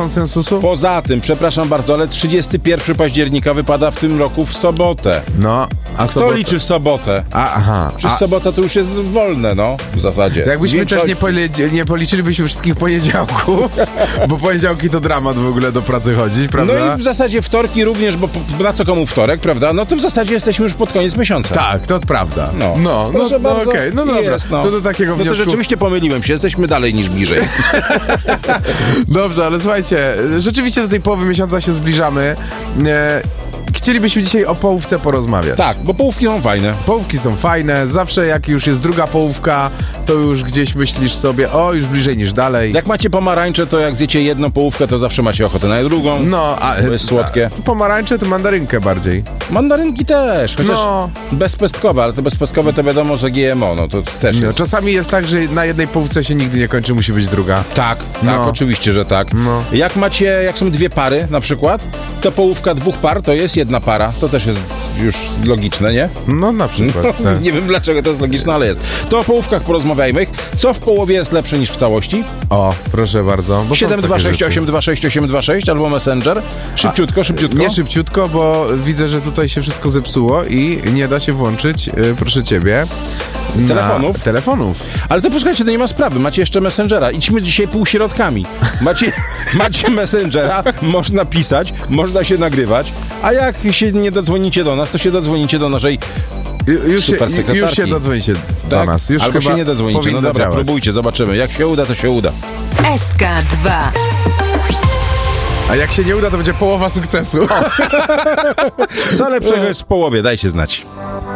konsensusu? Poza tym, przepraszam bardzo, ale 31 października wypada w tym roku w sobotę. No, a Kto sobota... liczy sobotę? Aha. Przecież sobota to już jest wolne, no, w zasadzie. To jakbyśmy też Większość- nie policzylibyśmy wszystkich poniedziałków, bo poniedziałki to dramat w ogóle do pracy chodzić, prawda? No i w zasadzie wtorki również, bo na co komu wtorek, prawda? No to w zasadzie jesteśmy już pod koniec miesiąca. Tak, to prawda. No, proszę bardzo, okej, no dobra. jest, no. To do takiego No to wniosku... rzeczywiście pomyliłem się, jesteśmy dalej niż bliżej. Dobrze, ale słuchajcie, rzeczywiście do tej połowy miesiąca się zbliżamy. Chcielibyśmy dzisiaj o połówce porozmawiać. Tak, bo połówki są fajne. Połówki są fajne, zawsze jak już jest druga połówka, to już gdzieś myślisz sobie, o, już bliżej niż dalej. Jak macie pomarańcze, to jak zjecie jedną połówkę, to zawsze macie ochotę na drugą. No, a Bo jest słodkie. pomarańcze to mandarynkę bardziej. Mandarynki też, chociaż No. bezpestkowe, ale te bezpestkowe to wiadomo, że GMO, no to też No, jest. czasami jest tak, że na jednej połówce się nigdy nie kończy, musi być druga. Tak, No. oczywiście, że tak. No. Jak są dwie pary na przykład, to połówka dwóch par to jest jedna para. To też jest już logiczne, nie? No, na przykład. Tak. Nie wiem dlaczego to jest logiczne, ale jest. To o połówkach porozmawiajmy. Co w połowie jest lepsze niż w całości? O, proszę bardzo. Bo są takie 726826826 albo Messenger. Szybciutko. Nie szybciutko, bo widzę, że tutaj się wszystko zepsuło i nie da się włączyć, proszę ciebie, telefonów. Ale to posłuchajcie, to nie ma sprawy. Macie jeszcze Messengera. Idźmy dzisiaj półśrodkami. Macie Messengera, można pisać, można się nagrywać, a jak się nie dodzwonicie do nas, to się dodzwonicie do naszej Już supersekretarki. się dodzwonicie do Tak? nas. Już Albo chyba się nie dodzwonicie. No powinno dobra, działać. próbujcie, zobaczymy. Jak się uda, to się uda. SK2. A jak się nie uda, to będzie połowa sukcesu. Co lepszego jest w połowie? Dajcie znać.